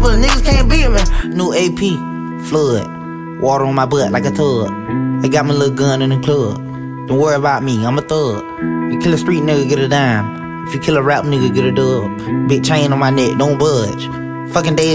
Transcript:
but niggas can't beat me. New AP, flood, water on my butt like a tub. They got my little gun in the club. Don't worry about me, I'm a thug. You kill a street nigga, get a dime. If you kill a rap nigga, get a dub. Big chain on my neck, don't budge. Fucking day